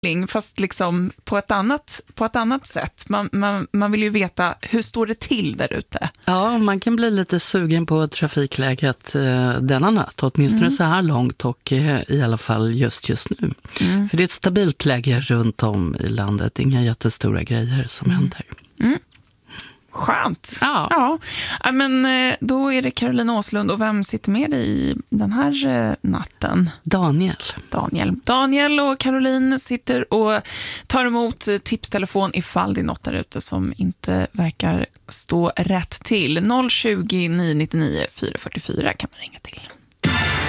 fast liksom på ett annat sätt. Man vill ju veta, hur står det till där ute? Ja, man kan bli lite sugen på trafikläget denna natt, åtminstone så här långt och i alla fall just nu. För det är ett stabilt läge runt om i landet, inga jättestora grejer som händer. Skönt. Ja. Men då är det Caroline Åslund, och vem sitter med i den här natten? Daniel och Caroline sitter och tar emot tipstelefon ifall det är något där ute som inte verkar stå rätt till. 020 999 444 kan man ringa till.